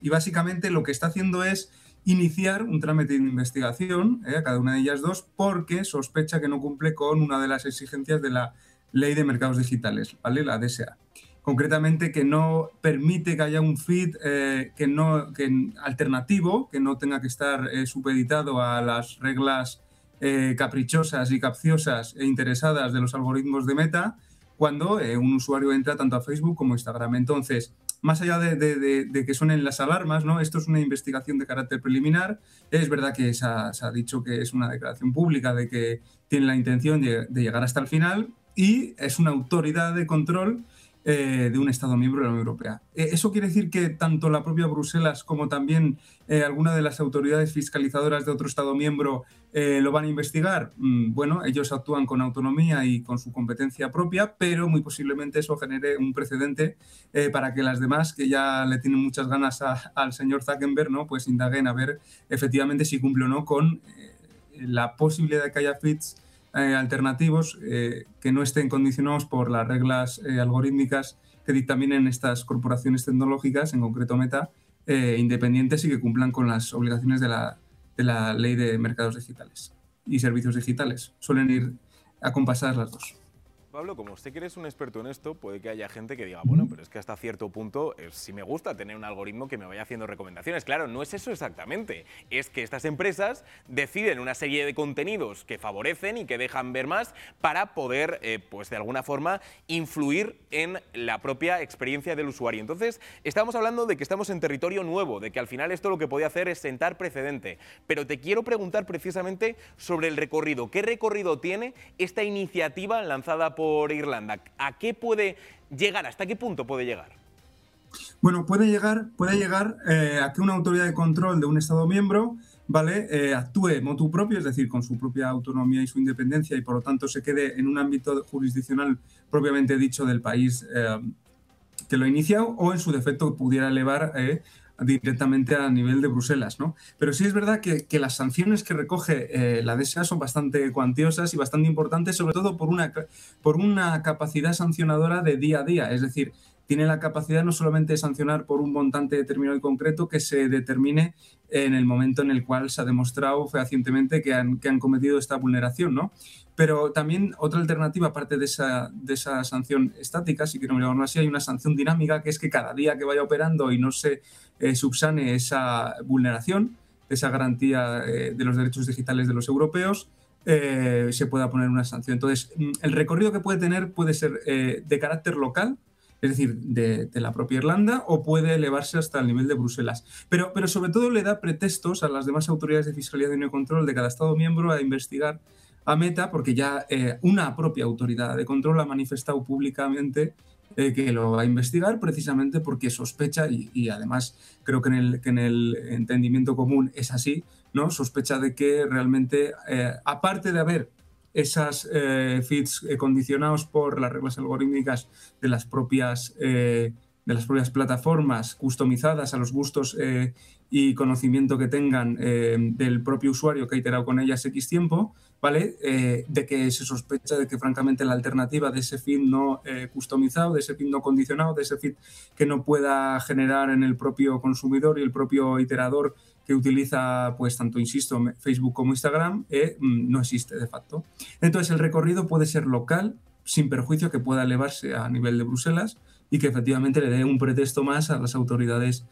Y básicamente lo que está haciendo es iniciar un trámite de investigación a cada una de ellas dos porque sospecha que no cumple con una de las exigencias de la Ley de Mercados Digitales, ¿vale? La DSA. Concretamente, que no permite que haya un feed alternativo, que no tenga que estar supeditado a las reglas caprichosas y capciosas e interesadas de los algoritmos de Meta cuando un usuario entra tanto a Facebook como a Instagram. Entonces, más allá de que suenen las alarmas, ¿no? Esto es una investigación de carácter preliminar. Es verdad que se ha dicho que es una declaración pública de que tiene la intención de llegar hasta el final y es una autoridad de control de un Estado miembro de la Unión Europea. Eso quiere decir que tanto la propia Bruselas como también alguna de las autoridades fiscalizadoras de otro Estado miembro lo van a investigar. Bueno, ellos actúan con autonomía y con su competencia propia, pero muy posiblemente eso genere un precedente para que las demás, que ya le tienen muchas ganas al señor Zuckerberg, ¿no? Pues indaguen a ver efectivamente si cumple o no con la posibilidad de que haya feeds alternativos que no estén condicionados por las reglas algorítmicas que dictaminen estas corporaciones tecnológicas, en concreto Meta, independientes y que cumplan con las obligaciones de la Ley de Mercados Digitales y Servicios Digitales. Suelen ir acompasadas las dos. Pablo, como usted que eres un experto en esto, puede que haya gente que diga, bueno, pero es que hasta cierto punto sí me gusta tener un algoritmo que me vaya haciendo recomendaciones. Claro, no es eso exactamente. Es que estas empresas deciden una serie de contenidos que favorecen y que dejan ver más para poder, pues de alguna forma, influir en la propia experiencia del usuario. Entonces, estamos hablando de que estamos en territorio nuevo, de que al final esto lo que puede hacer es sentar precedente. Pero te quiero preguntar precisamente sobre el recorrido. ¿Qué recorrido tiene esta iniciativa lanzada por Irlanda? ¿A qué puede llegar? ¿Hasta qué punto puede llegar? Bueno, puede llegar a que una autoridad de control de un Estado miembro, ¿vale? Actúe motu propio, es decir, con su propia autonomía y su independencia, y por lo tanto se quede en un ámbito jurisdiccional propiamente dicho del país que lo ha iniciado, o en su defecto pudiera elevar directamente a nivel de Bruselas, ¿no? Pero sí es verdad que las sanciones que recoge la DSA son bastante cuantiosas y bastante importantes, sobre todo por una capacidad sancionadora de día a día. Es decir, tiene la capacidad no solamente de sancionar por un montante determinado y concreto que se determine en el momento en el cual se ha demostrado fehacientemente que han cometido esta vulneración, ¿no? Pero también otra alternativa, aparte de esa sanción estática, si queremos llamarlo así, hay una sanción dinámica, que es que cada día que vaya operando y no se subsane esa vulneración, esa garantía de los derechos digitales de los europeos, se pueda poner una sanción. Entonces, el recorrido que puede tener puede ser de carácter local, es decir, de la propia Irlanda, o puede elevarse hasta el nivel de Bruselas. Pero sobre todo le da pretextos a las demás autoridades de fiscalidad y control de cada Estado miembro a investigar a Meta, porque ya una propia autoridad de control ha manifestado públicamente que lo va a investigar precisamente porque sospecha, y además creo que en el entendimiento común es así, ¿no? Sospecha de que realmente, aparte de haber esas feeds condicionados por las reglas algorítmicas de las propias plataformas, customizadas a los gustos y conocimiento que tengan del propio usuario que ha iterado con ellas X tiempo, ¿vale? De que se sospecha de que, francamente, la alternativa de ese feed no customizado, de ese feed no condicionado, de ese feed que no pueda generar en el propio consumidor y el propio iterador que utiliza, pues tanto, insisto, Facebook como Instagram, no existe de facto. Entonces, el recorrido puede ser local, sin perjuicio que pueda elevarse a nivel de Bruselas y que efectivamente le dé un pretexto más a las autoridades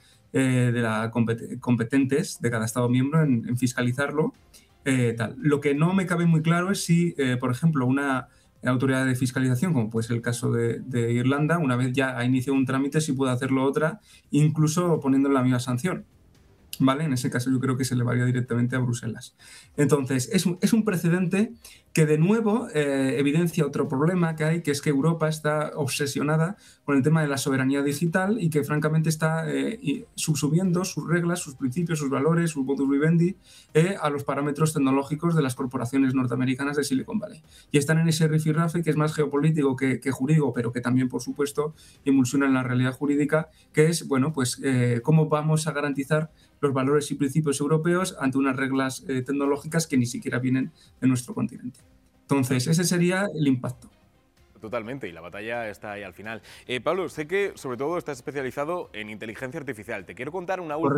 competentes de cada Estado miembro en fiscalizarlo. Tal. Lo que no me cabe muy claro es si, por ejemplo, una autoridad de fiscalización, como puede ser el caso de Irlanda, una vez ya ha iniciado un trámite, si puede hacerlo otra, incluso poniendo la misma sanción. ¿Vale? En ese caso yo creo que se elevaría directamente a Bruselas. Entonces, es un precedente que de nuevo evidencia otro problema que hay, que es que Europa está obsesionada con el tema de la soberanía digital y que francamente está subsumiendo sus reglas, sus principios, sus valores, sus modus vivendi a los parámetros tecnológicos de las corporaciones norteamericanas de Silicon Valley. Y están en ese rifirrafe que es más geopolítico que jurídico, pero que también, por supuesto, emulsiona en la realidad jurídica, que es, bueno, pues cómo vamos a garantizar los valores y principios europeos ante unas reglas tecnológicas que ni siquiera vienen de nuestro continente. Entonces, ese sería el impacto. Totalmente, y la batalla está ahí al final. Pablo, sé que sobre todo estás especializado en inteligencia artificial. Te quiero contar una última